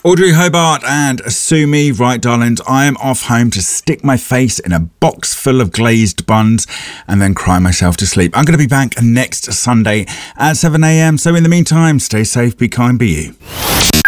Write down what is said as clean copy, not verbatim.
Audrey Hobart and Sue Me. Right, darlings, I am off home to stick my face in a box full of glazed buns and then cry myself to sleep. I'm going to be back next Sunday at 7 a.m. So in the meantime, stay safe, be kind, be you.